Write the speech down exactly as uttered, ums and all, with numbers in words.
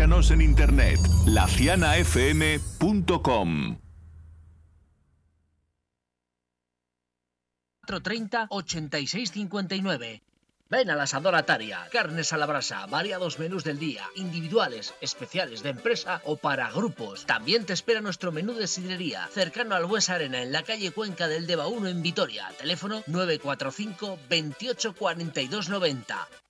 Síganos en internet, la ciana f m punto com. cuatro treinta, ochenta y seis cincuenta y nueve. Ven al Asador Ataria, carnes a la brasa, variados menús del día, individuales, especiales de empresa o para grupos. También te espera nuestro menú de sidrería, cercano al Buesa Arena, en la calle Cuenca del Deva uno en Vitoria. Teléfono nueve cuatro cinco, veintiocho, cuarenta y dos noventa.